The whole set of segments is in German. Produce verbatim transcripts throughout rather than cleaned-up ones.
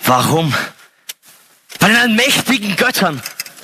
Warum? Bei den mächtigen Göttern.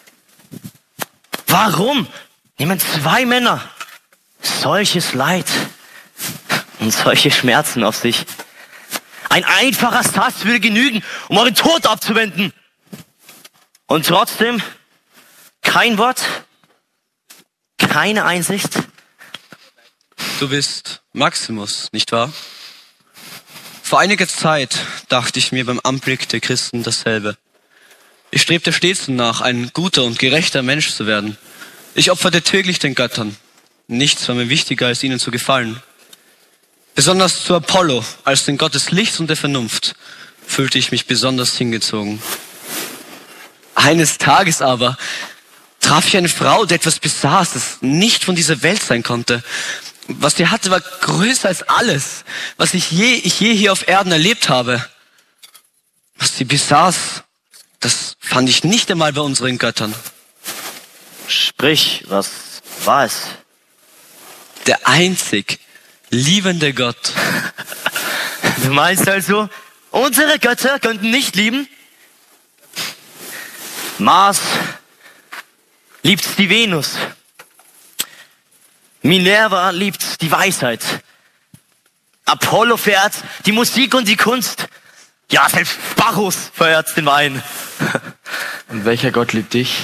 Warum nehmen zwei Männer solches Leid und solche Schmerzen auf sich? Ein einfacher Satz würde genügen, um euren Tod abzuwenden. Und trotzdem kein Wort, keine Einsicht. Du bist Maximus, nicht wahr? Vor einiger Zeit dachte ich mir beim Anblick der Christen dasselbe. Ich strebte stets danach, ein guter und gerechter Mensch zu werden. Ich opferte täglich den Göttern. Nichts war mir wichtiger, als ihnen zu gefallen. Besonders zu Apollo, als den Gott des Lichts und der Vernunft, fühlte ich mich besonders hingezogen. Eines Tages aber traf ich eine Frau, die etwas besaß, das nicht von dieser Welt sein konnte. Was sie hatte, war größer als alles, was ich je, ich je hier auf Erden erlebt habe. Was sie besaß, das fand ich nicht einmal bei unseren Göttern. Sprich, was war es? Der einzig liebende Gott. Du meinst also, unsere Götter könnten nicht lieben? Mars liebt die Venus. Minerva liebt die Weisheit. Apollo verehrt die Musik und die Kunst. Ja, selbst Bacchus verehrt den Wein. Und welcher Gott liebt dich?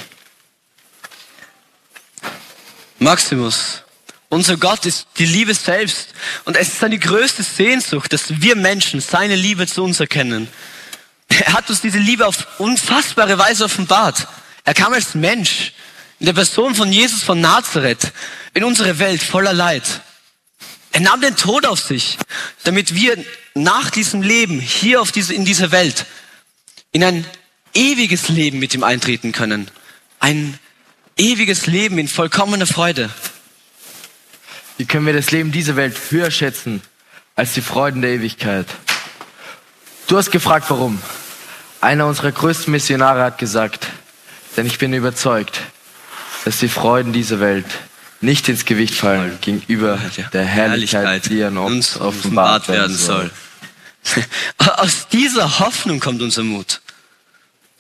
Maximus, unser Gott ist die Liebe selbst. Und es ist seine größte Sehnsucht, dass wir Menschen seine Liebe zu uns erkennen. Er hat uns diese Liebe auf unfassbare Weise offenbart. Er kam als Mensch, in der Person von Jesus von Nazareth, in unsere Welt voller Leid. Er nahm den Tod auf sich, damit wir nach diesem Leben hier auf diese, in dieser Welt in ein ewiges Leben mit ihm eintreten können. Ein ewiges Leben in vollkommener Freude. Wie können wir das Leben dieser Welt höher schätzen als die Freuden der Ewigkeit? Du hast gefragt, warum. Einer unserer größten Missionare hat gesagt, denn ich bin überzeugt, dass die Freuden dieser Welt nicht ins Gewicht fallen gegenüber der Herrlichkeit, die an uns offenbart werden soll. Aus dieser Hoffnung kommt unser Mut.